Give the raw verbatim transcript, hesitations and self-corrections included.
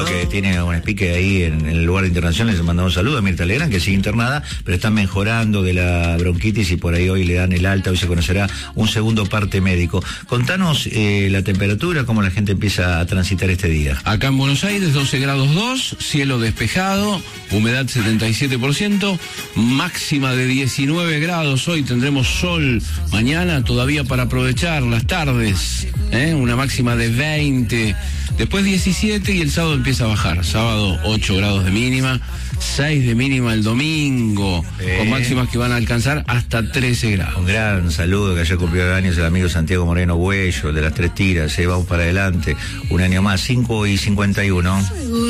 Lo que tiene un pique ahí en el lugar internacional, les mandamos un saludo a Mirta Legrand, que sigue internada, pero está mejorando de la bronquitis y por ahí hoy le dan el alta, hoy se conocerá un segundo parte médico. Contanos eh, la temperatura, cómo la gente empieza a transitar este día. Acá en Buenos Aires, doce grados dos, cielo despejado, humedad setenta y siete por ciento, máxima de diecinueve grados, hoy tendremos sol, mañana todavía para aprovechar las tardes, ¿eh? Una máxima de veinte, después diecisiete y el sábado empieza a bajar, sábado ocho grados de mínima, seis de mínima el domingo, eh. con máximas que van a alcanzar hasta trece grados. Un gran saludo, que ayer cumplió años el amigo Santiago Moreno Buello, de las Tres Tiras, eh, vamos para adelante, un año más, cinco y cincuenta y uno.